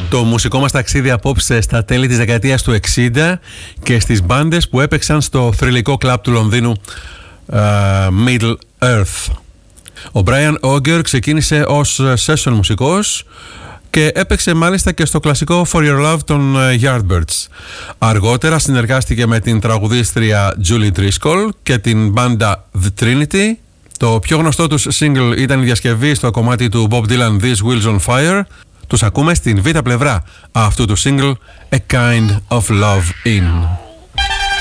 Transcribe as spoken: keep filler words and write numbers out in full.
Το μουσικό μας ταξίδι απόψε στα τέλη της δεκαετίας του εξήντα και στις μπάντες που έπαιξαν στο θρυλικό κλαμπ του Λονδίνου uh, Middle Earth. Ο Brian Auger ξεκίνησε ως session μουσικός και έπαιξε μάλιστα και στο κλασικό For Your Love των Yardbirds. Αργότερα συνεργάστηκε με την τραγουδίστρια Julie Driscoll και την μπάντα The Trinity. Το πιο γνωστό τους single ήταν η διασκευή στο κομμάτι του Bob Dylan These Wheels on Fire. Τους ακούμε στην β' πλευρά αυτού του single A Kind of Love In.